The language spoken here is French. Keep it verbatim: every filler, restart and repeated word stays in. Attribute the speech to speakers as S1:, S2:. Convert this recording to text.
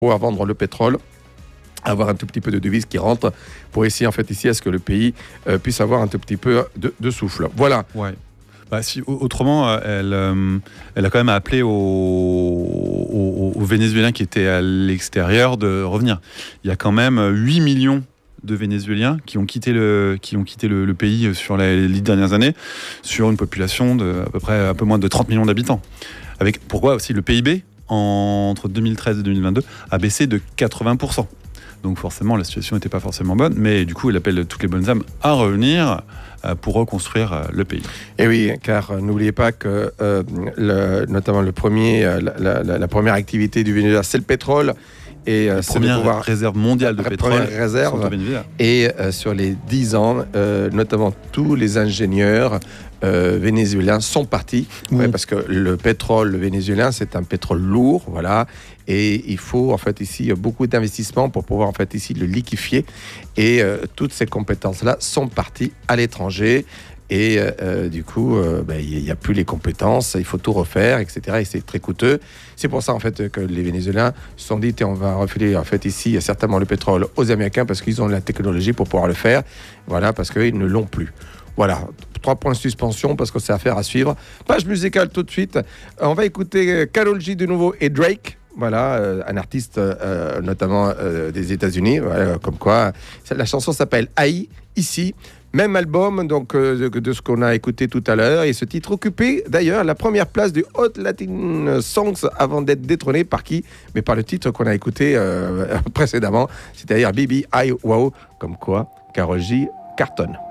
S1: pouvoir vendre le pétrole, avoir un tout petit peu de devises qui rentrent pour essayer en fait ici à ce que le pays euh, puisse avoir un tout petit peu de, de souffle. Voilà.
S2: Ouais. Bah, si, autrement, elle, euh, elle a quand même appelé aux, aux, aux Vénézuéliens qui étaient à l'extérieur de revenir. Il y a quand même huit millions de Vénézuéliens qui ont quitté le, qui ont quitté le, le pays sur les, les dernières années, sur une population de à peu près un peu moins de trente millions d'habitants. Avec, pourquoi aussi le P I B, en, entre deux mille treize et deux mille vingt-deux, a baissé de quatre-vingts pour cent. Donc forcément, la situation n'était pas forcément bonne, mais du coup, il appelle toutes les bonnes âmes à revenir euh, pour reconstruire euh, le pays.
S1: Et oui, car euh, n'oubliez pas que euh, le, notamment le premier, euh, la, la, la première activité du Venezuela, c'est le pétrole. Et euh,
S2: la
S1: c'est
S2: première
S1: de pouvoir,
S2: réserve mondiale de
S1: la
S2: pétrole
S1: première réserve.
S2: au Venezuela.
S1: Et euh, sur les dix ans, euh, notamment tous les ingénieurs euh, vénézuéliens sont partis, mmh. ouais, parce que le pétrole vénézuélien, c'est un pétrole lourd, voilà, et il faut en fait ici beaucoup d'investissements pour pouvoir en fait ici le liquéfier. Et euh, toutes ces compétences-là sont parties à l'étranger. Et euh, du coup, il euh, n'y ben, a plus les compétences, il faut tout refaire, et cetera. Et c'est très coûteux. C'est pour ça en fait que les Vénézuéliens se sont dit, on va refiler en fait ici certainement le pétrole aux Américains parce qu'ils ont la technologie pour pouvoir le faire. Voilà, parce qu'ils ne l'ont plus. Voilà, trois points de suspension parce que c'est affaire à suivre. Page musicale tout de suite. On va écouter Karol G de nouveau et Drake. Voilà, euh, un artiste euh, notamment euh, des États-Unis. Voilà, comme quoi, la chanson s'appelle Haï, ici. Même album donc, euh, de, de ce qu'on a écouté tout à l'heure. Et ce titre occupait d'ailleurs la première place du Hot Latin Songs avant d'être détrôné par qui? Mais par le titre qu'on a écouté euh, précédemment, c'est-à-dire Baby I Wow. Comme quoi, Karol G cartonne.